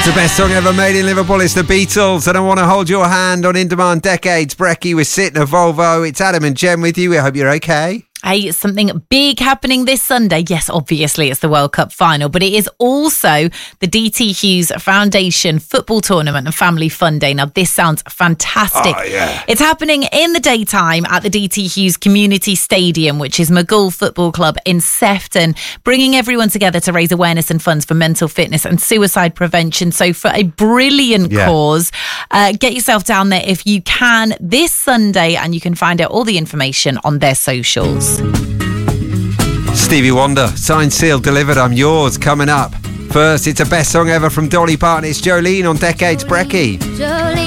It's the best song ever made in Liverpool. It's the Beatles, and I want to hold your hand on In Demand Decades. Brecky, we're sitting at Volvo. It's Adam and Jen with you. We hope you're okay. Hey, something big happening this Sunday. Yes, obviously it's the World Cup final, but it is also the DT Hughes Foundation Football Tournament and Family Fun Day. Now, this sounds fantastic. Oh, yeah. It's happening in the daytime at the DT Hughes Community Stadium, which is Maghull Football Club in Sefton, bringing everyone together to raise awareness and funds for mental fitness and suicide prevention. So for a brilliant cause, get yourself down there if you can this Sunday, and you can find out all the information on their socials. Stevie Wonder, signed, sealed, delivered. I'm yours. Coming up. First, it's the best song ever from Dolly Parton. It's Jolene on Decades. Brecky.